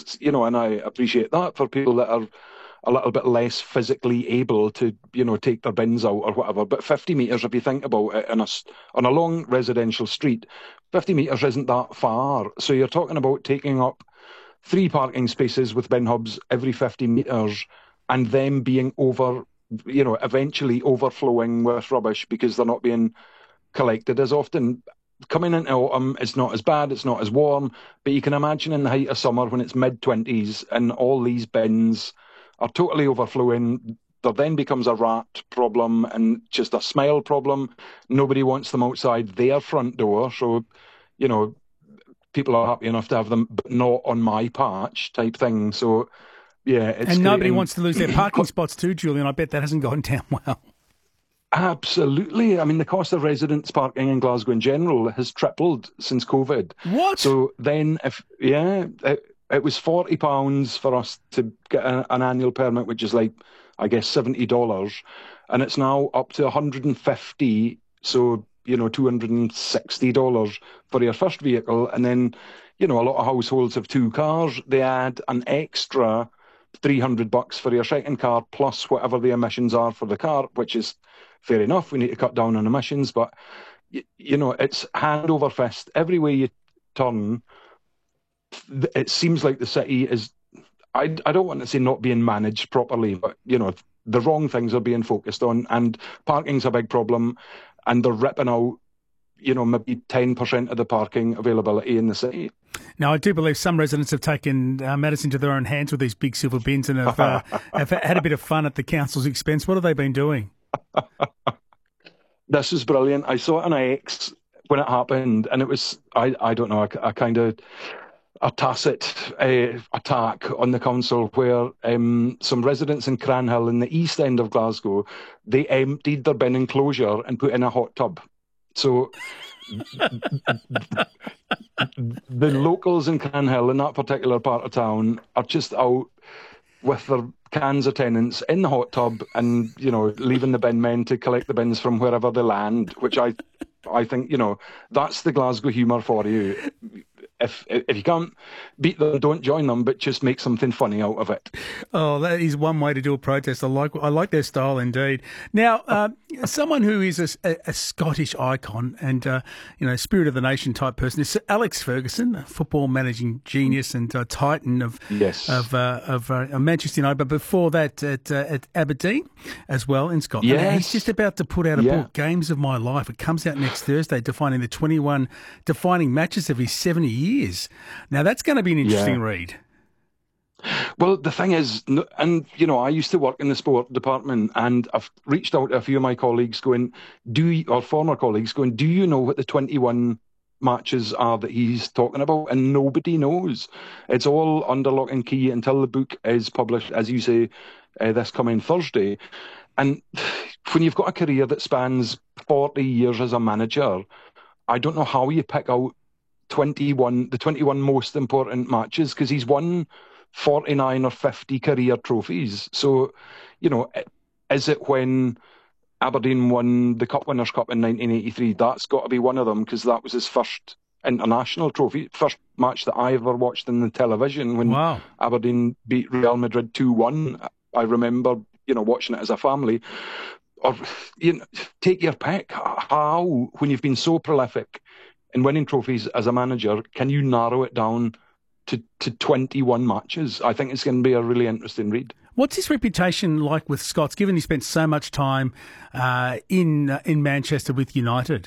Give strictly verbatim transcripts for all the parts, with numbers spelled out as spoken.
metres, you know, and I appreciate that for people that are a little bit less physically able to, you know, take their bins out or whatever. But fifty metres, if you think about it, in a, on a long residential street, fifty metres isn't that far. So you're talking about taking up three parking spaces with bin hubs every fifty metres and them being over, you know, eventually overflowing with rubbish because they're not being collected as often. Coming into autumn, it's not as bad, it's not as warm, but you can imagine in the height of summer when it's mid twenties and all these bins are totally overflowing, there then becomes a rat problem and just a smell problem. Nobody wants them outside their front door, so, you know, people are happy enough to have them, but not on my patch type thing. So, yeah, it's And nobody creating... wants to lose their parking spots too, Julian. I bet that hasn't gone down well. Absolutely. I mean, the cost of residence parking in Glasgow in general has tripled since COVID. What? So then, if yeah, it, it was forty pounds for us to get a, an annual permit, which is like, I guess, seventy dollars. And it's now up to one hundred fifty, so, you know, two hundred sixty dollars for your first vehicle. And then, you know, a lot of households have two cars. They add an extra three hundred bucks for your second car, plus whatever the emissions are for the car, which is fair enough. We need to cut down on emissions, but, you, you know, it's hand over fist. Every way you turn, it seems like the city is, I, I don't want to say not being managed properly, but, you know, the wrong things are being focused on, and parking's a big problem, and they're ripping out, you know, maybe ten percent of the parking availability in the city. Now, I do believe some residents have taken uh, matters into their own hands with these big silver bins and have, uh, have had a bit of fun at the council's expense. What have they been doing? This is brilliant. I saw it on X when it happened, and it was, I, I don't know, a, a kind of a tacit uh, attack on the council where um, some residents in Cranhill in the east end of Glasgow, they emptied their bin enclosure and put in a hot tub. So the locals in Cranhill, in that particular part of town, are just out with their cans of tenants in the hot tub and, you know, leaving the bin men to collect the bins from wherever they land, which I I think, you know, that's the Glasgow humour for you. If if you can't beat them, don't join them, but just make something funny out of it. Oh, that is one way to do a protest. I like I like their style indeed. Now, uh, someone who is a, a Scottish icon and uh, you know, spirit of the nation type person is Alex Ferguson, a football managing genius and uh, titan of yes. of uh, of uh, Manchester United. But before that, at uh, at Aberdeen as well in Scotland. Yes. He's just about to put out a yeah. book, Games of My Life. It comes out next Thursday, defining the twenty-one defining matches of his seventy years. Now, that's going to be an interesting yeah. read. Well, the thing is, and, you know, I used to work in the sport department, and I've reached out to a few of my colleagues going, do you, or former colleagues going, do you know what the twenty-one matches are that he's talking about? And nobody knows. It's all under lock and key until the book is published, as you say, uh, this coming Thursday. And when you've got a career that spans forty years as a manager, I don't know how you pick out twenty-one, the twenty-one most important matches, because he's won forty-nine or fifty career trophies. So, you know, is it when Aberdeen won the Cup Winners' Cup in nineteen eighty-three? That's got to be one of them, because that was his first international trophy, first match that I ever watched on the television when wow. Aberdeen beat Real Madrid two one. I remember, you know, watching it as a family. Or, you know, take your pick. How, when you've been so prolific in winning trophies as a manager, can you narrow it down to, to twenty-one matches? I think it's going to be a really interesting read. What's his reputation like with Scots, given he spent so much time uh, in uh, in Manchester with United?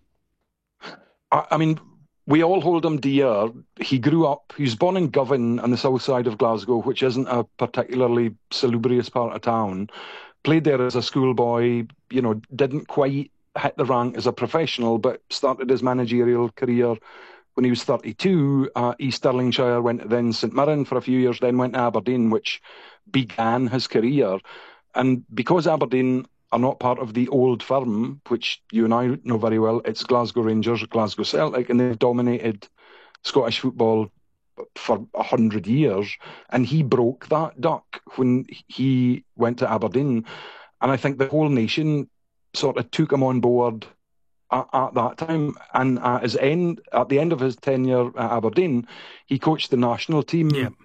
I, I mean, we all hold him dear. He grew up, he was born in Govan on the south side of Glasgow, which isn't a particularly salubrious part of town. Played there as a schoolboy, you know, didn't quite hit the rank as a professional, but started his managerial career when he was thirty-two. Uh, East Stirlingshire, went to then St Mirren for a few years, then went to Aberdeen, which began his career. And because Aberdeen are not part of the old firm, which you and I know very well, it's Glasgow Rangers, Glasgow Celtic, and they've dominated Scottish football for a hundred years. And he broke that duck when he went to Aberdeen. And I think the whole nation sort of took him on board at, at that time. And at his end, at the end of his tenure at Aberdeen, he coached the national team yeah.